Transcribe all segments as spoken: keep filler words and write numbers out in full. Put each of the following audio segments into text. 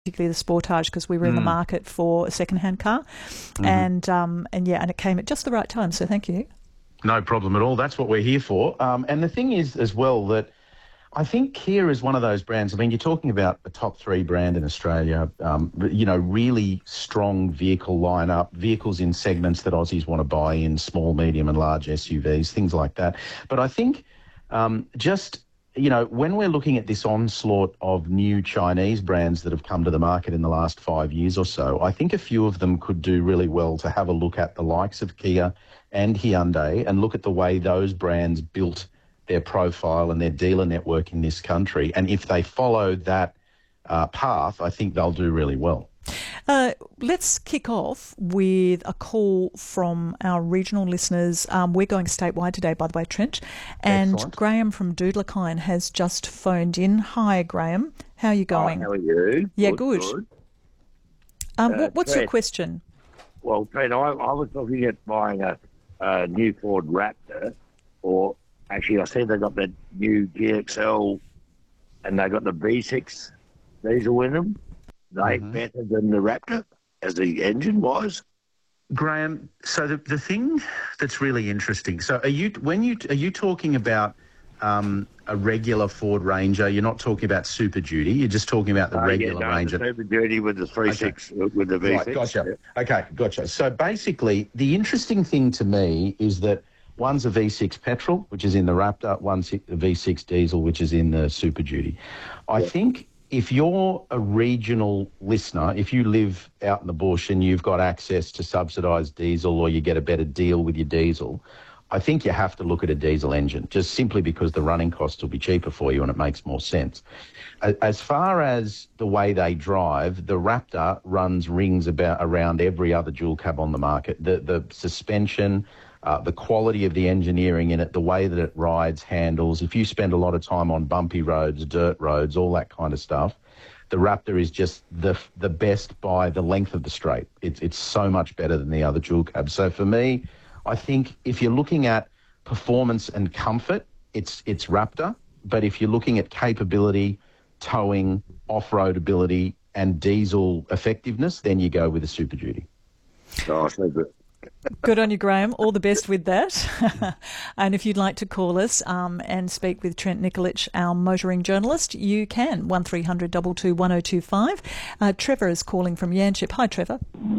particularly the Sportage, because we were in mm. the market for a second-hand car. Mm-hmm. And, um, and yeah, and it came at just the right time, so thank you. No problem at all. That's what we're here for. Um, and the thing is as well that I think Kia is one of those brands. I mean, you're talking about a top three brand in Australia, um, you know, really strong vehicle lineup, vehicles in segments that Aussies want to buy in, small, medium and large S U Vs, things like that. But I think um, just, you know, when we're looking at this onslaught of new Chinese brands that have come to the market in the last five years or so, I think a few of them could do really well to have a look at the likes of Kia and Hyundai and look at the way those brands built their profile and their dealer network in this country. And if they follow that uh, path, I think they'll do really well. Uh, let's kick off with a call from our regional listeners. Um, we're going statewide today, by the way, Trent. And Excellent. Graham from Doodlakine has just phoned in. Hi, Graham. How are you going? Hi, how are you? Yeah, good. good. Um, uh, what, what's Trent, your question? Well, Trent, I, I was looking at buying a, a new Ford Raptor, or actually I see they got the new G X L and they got the V six diesel in them. They mm-hmm. better than the Raptor as the engine was. Graham, so the the thing that's really interesting. So are you when you are you talking about um, a regular Ford Ranger? You're not talking about Super Duty. You're just talking about the uh, regular yeah, no, Ranger. The Super Duty with the three six okay. with the V six. Right, gotcha. Yeah. Okay, gotcha. So basically, the interesting thing to me is that one's a V six petrol, which is in the Raptor. One's a V six diesel, which is in the Super Duty. I yeah. think if you're a regional listener, if you live out in the bush and you've got access to subsidised diesel or you get a better deal with your diesel, I think you have to look at a diesel engine, just simply because the running costs will be cheaper for you and it makes more sense. As far as the way they drive, the Raptor runs rings about around every other dual cab on the market. The, the suspension, Uh, the quality of the engineering in it, the way that it rides, handles. If you spend a lot of time on bumpy roads, dirt roads, all that kind of stuff, the Raptor is just the the best by the length of the straight. It's it's so much better than the other dual cabs. So for me, I think if you're looking at performance and comfort, it's it's Raptor. But if you're looking at capability, towing, off-road ability, and diesel effectiveness, then you go with a Super Duty. Oh, so good. Good on you, Graham. All the best with that. And if you'd like to call us um, and speak with Trent Nikolic, our motoring journalist, you can. one three hundred two two one oh two five. Uh, Trevor is calling from Yanchep. Hi, Trevor.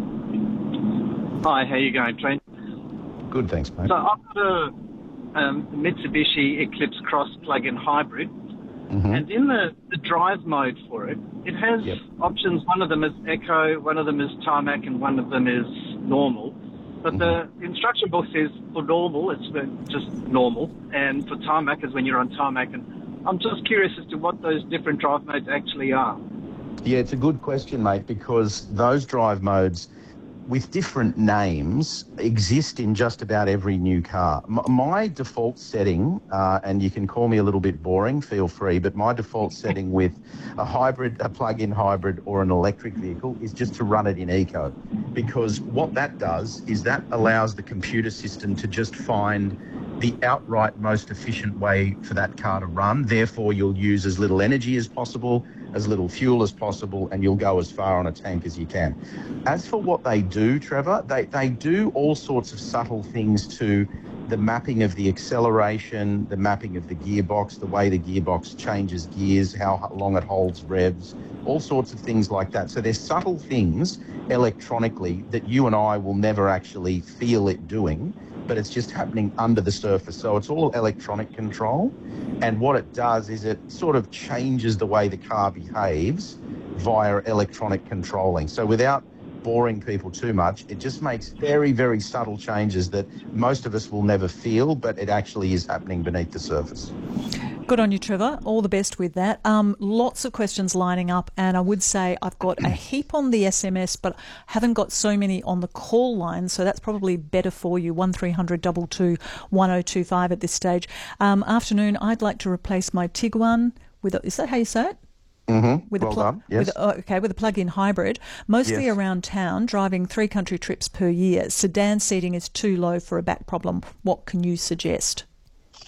Hi, how you going, Trent? Good, thanks, mate. So I've got a um, Mitsubishi Eclipse Cross plug-in hybrid. Mm-hmm. And in the, the drive mode for it, it has yep. options. One of them is Eco, one of them is Tarmac, and one of them is normal. But the instruction book says for normal, it's just normal, and for tarmac is when you're on tarmac. And I'm just curious as to what those different drive modes actually are. Yeah, it's a good question, mate, because those drive modes with different names exist in just about every new car. M- my default setting, uh, and you can call me a little bit boring, feel free, but my default setting with a hybrid, a plug-in hybrid or an electric vehicle is just to run it in Eco, because what that does is that allows the computer system to just find the outright most efficient way for that car to run. Therefore, you'll use as little energy as possible, as little fuel as possible, and you'll go as far on a tank as you can. As for what they do, Trevor, they, they do all sorts of subtle things to the mapping of the acceleration, the mapping of the gearbox, the way the gearbox changes gears, how long it holds revs, all sorts of things like that. So there's subtle things electronically that you and I will never actually feel it doing, but it's just happening under the surface. So it's all electronic control. And what it does is it sort of changes the way the car behaves via electronic controlling. So without boring people too much, it just makes very, very subtle changes that most of us will never feel, but it actually is happening beneath the surface. Good on you, Trevor. All the best with that. Um, lots of questions lining up, and I would say I've got a heap on the S M S, but haven't got so many on the call line, so that's probably better for you. one three hundred two two one oh two five at this stage. Um, afternoon, I'd like to replace my Tiguan with a, is that how you say it? Mm-hmm. With well a pl- done. Yes. With a, oh, okay, with a plug-in hybrid, mostly yes. around town, driving three country trips per year. Sedan seating is too low for a back problem. What can you suggest?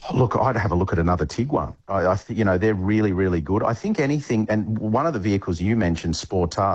Look, I'd have a look at another Tiguan. I, I th- you know, they're really, really good. I think anything, and one of the vehicles you mentioned, Sportage,